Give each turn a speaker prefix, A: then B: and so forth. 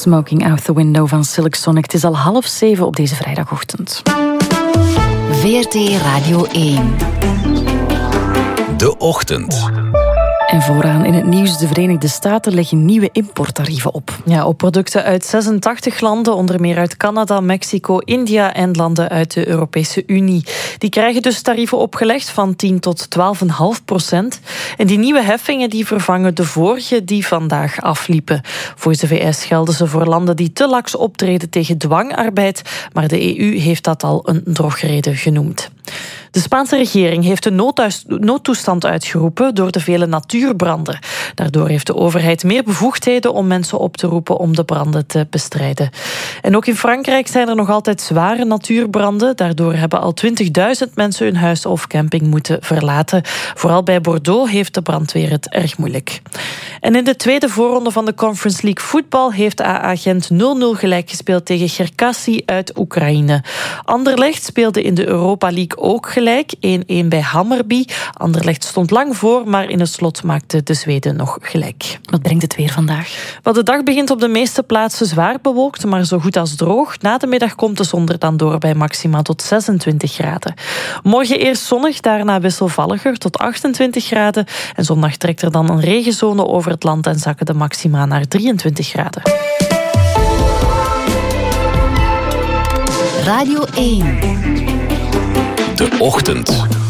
A: Smoking Out the Window van Silk Sonic. Het is al 6:30 op deze vrijdagochtend.
B: VRT Radio 1.
C: De Ochtend.
A: En vooraan in het nieuws, de Verenigde Staten leggen nieuwe importtarieven op.
D: Ja, op producten uit 86 landen, onder meer uit Canada, Mexico, India en landen uit de Europese Unie. Die krijgen dus tarieven opgelegd van 10 tot 12,5%. En die nieuwe heffingen die vervangen de vorige die vandaag afliepen. Volgens de VS gelden ze voor landen die te laks optreden tegen dwangarbeid, maar de EU heeft dat al een drogreden genoemd. De Spaanse regering heeft een noodtoestand uitgeroepen door de vele natuurbranden. Daardoor heeft de overheid meer bevoegdheden om mensen op te roepen om de branden te bestrijden. En ook in Frankrijk zijn er nog altijd zware natuurbranden. Daardoor hebben al 20.000 mensen hun huis of camping moeten verlaten. Vooral bij Bordeaux heeft de brandweer het erg moeilijk. En in de tweede voorronde van de Conference League voetbal heeft AA Gent 0-0 gelijk gespeeld tegen Cherkassy uit Oekraïne. Anderlecht speelde in de Europa League ook gelijk, 1-1 bij Hammarby. Anderlecht stond lang voor, maar in het slot maakte de Zweden nog gelijk.
A: Wat brengt het weer vandaag?
D: Wel, de dag begint op de meeste plaatsen zwaar bewolkt, maar zo goed als droog. Na de middag komt de zon er dan door bij maxima tot 26 graden. Morgen eerst zonnig, daarna wisselvalliger tot 28 graden. En zondag trekt er dan een regenzone over het land en zakken de maxima naar 23 graden.
B: Radio 1.
C: De Ochtend.